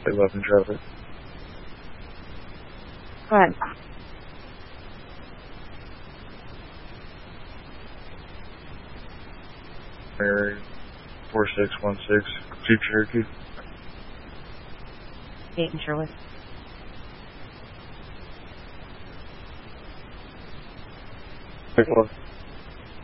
11 traffic. Go ahead. Mary 4616, Jeep Cherokee. 8 in Sherwood. Pick one.